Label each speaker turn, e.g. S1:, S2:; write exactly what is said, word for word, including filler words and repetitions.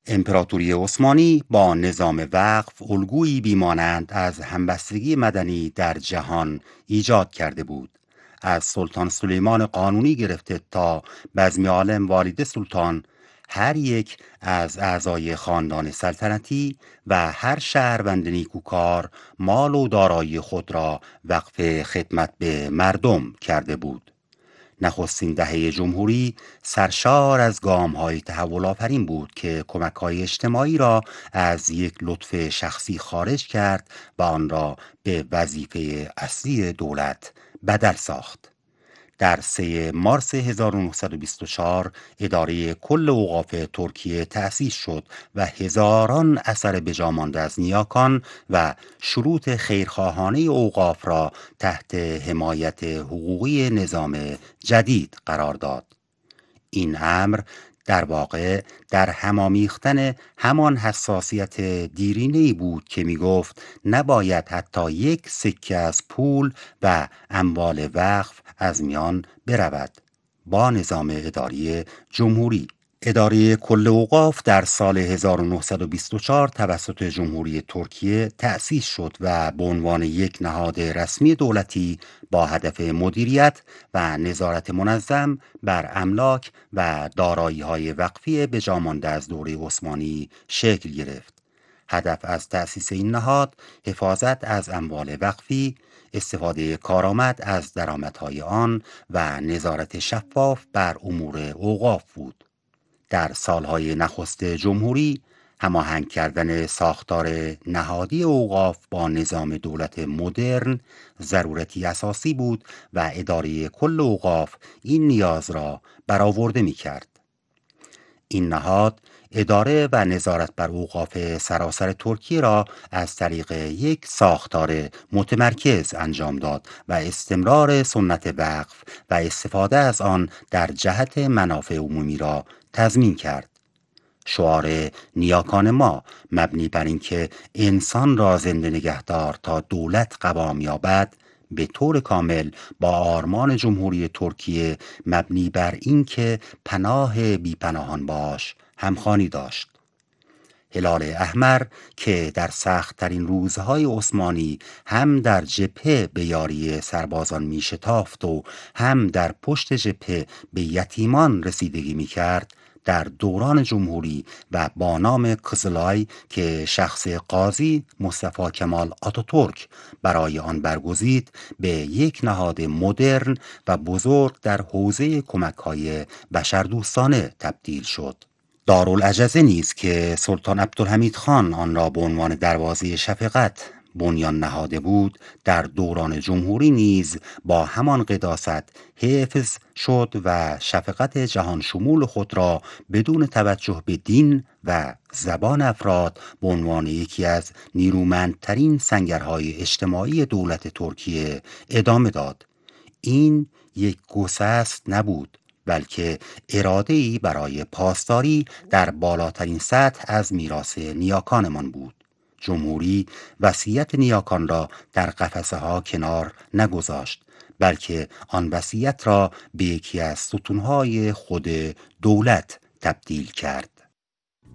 S1: امپراتوری عثمانی با نظام وقف الگویی بیمانند از همبستگی مدنی در جهان ایجاد کرده بود. از سلطان سلیمان قانونی گرفته تا بزمی عالم والد سلطان، هر یک از اعضای خاندان سلطنتی و هر شهروند نیکوکار مال و دارایی خود را وقف خدمت به مردم کرده بود. نخستین دهه جمهوری سرشار از گام‌های تحول‌آفرین بود که کمک‌های اجتماعی را از یک لطف شخصی خارج کرد و آن را به وظیفه اصلی دولت بدل ساخت. در سه مارس هزار و نهصد و بیست و چهار اداره کل اوقاف ترکیه تأسیس شد و هزاران اثر بجامانده از نیاکان و شروط خیرخواهانه اوقاف را تحت حمایت حقوقی نظام جدید قرار داد. این امر در واقع در همامیختن همان حساسیت دیرینه‌ای بود که می گفت نباید حتی یک سکه از پول و اموال وقف از میان برود. با نظام اداری جمهوری اداره کل اوقاف در سال هزار و نهصد و بیست و چهار توسط جمهوری ترکیه تأسیس شد و به عنوان یک نهاد رسمی دولتی با هدف مدیریت و نظارت منظم بر املاک و دارایی‌های وقفی بجامانده از دوره عثمانی شکل گرفت. هدف از تأسیس این نهاد حفاظت از اموال وقفی، استفاده کارآمد از درآمدهای آن و نظارت شفاف بر امور اوقاف بود. در سالهای نخست جمهوری هماهنگ کردن ساختار نهادی اوقاف با نظام دولت مدرن ضرورتی اساسی بود و اداره کل اوقاف این نیاز را برآورده می کرد. این نهاد اداره و نظارت بر اوقاف سراسر ترکیه را از طریق یک ساختار متمرکز انجام داد و استمرار سنت وقف و استفاده از آن در جهت منافع عمومی را تضمین کرد. شعار نیاکان ما مبنی بر اینکه انسان را زنده نگهدار تا دولت قوام یابد به طور کامل با آرمان جمهوری ترکیه مبنی بر اینکه پناه بیپناهان باش همخوانی داشت. هلال احمر که در سخت‌ترین روزهای عثمانی هم در جبهه به یاری سربازان می شتافت و هم در پشت جبهه به یتیمان رسیدگی می کرد، در دوران جمهوری و با نام قزلای که شخص قاضی مصطفی کمال آتاتورک برای آن برگزید به یک نهاد مدرن و بزرگ در حوزه کمک‌های بشردوستانه تبدیل شد. دارالعجزه نیز که سلطان عبدالحمید خان آن را به عنوان دروازه شفقت بنیان نهاده بود، در دوران جمهوری نیز با همان قداست حفظ شد و شفقت جهان شمول خود را بدون توجه به دین و زبان افراد به عنوان یکی از نیرومندترین سنگرهای اجتماعی دولت ترکیه ادامه داد. این یک گسست نبود، بلکه اراده‌ای برای پاسداری در بالاترین سطح از میراث نیاکانمان بود. جمهوری وصیت نیاکان را در قفسه ها کنار نگذاشت، بلکه آن وصیت را به یکی از ستونهای خود دولت تبدیل کرد.